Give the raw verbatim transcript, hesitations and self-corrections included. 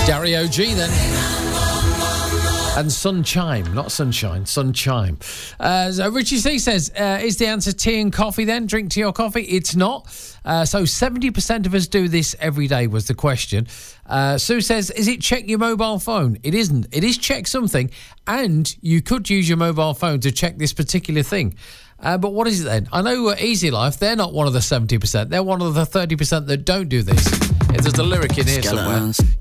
Dario G then. And Sunchime, not Sunshine, Sunchime. Uh, so Richie C says, uh, is the answer tea and coffee then? Drink tea or coffee? It's not. Uh, so seventy percent of us do this every day was the question. Uh, Sue says, is it check your mobile phone? It isn't. It is check something, and you could use your mobile phone to check this particular thing. Uh, but what is it then? I know uh, Easy Life, they're not one of the seventy percent. They're one of the thirty percent that don't do this. If there's a lyric in here somewhere.